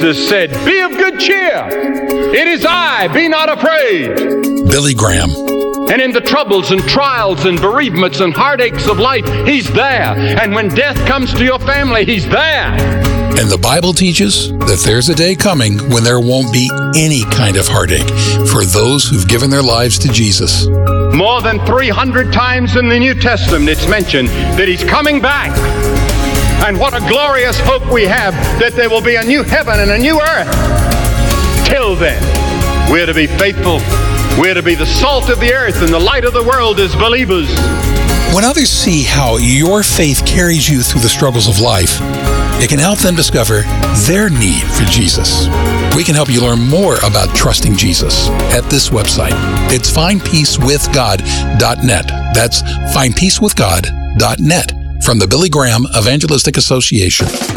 Jesus said, "Be of good cheer. It is I, be not afraid." Billy Graham. And in the troubles and trials and bereavements and heartaches of life, He's there. And when death comes to your family, He's there. And the Bible teaches that there's a day coming when there won't be any kind of heartache for those who've given their lives to Jesus. More than 300 times in the New Testament it's mentioned that He's coming back. And what a glorious hope we have that there will be a new heaven and a new earth. Till then, we're to be faithful. We're to be the salt of the earth and the light of the world as believers. When others see how your faith carries you through the struggles of life, it can help them discover their need for Jesus. We can help you learn more about trusting Jesus at this website. It's findpeacewithgod.net. That's findpeacewithgod.net from the Billy Graham Evangelistic Association.